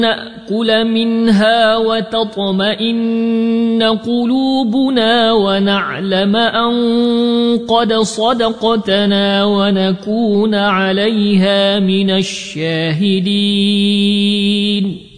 نأكل منها وتطمئن قلوبنا ونعلم أن قد صدقتنا ونكون عليها من الشاهدين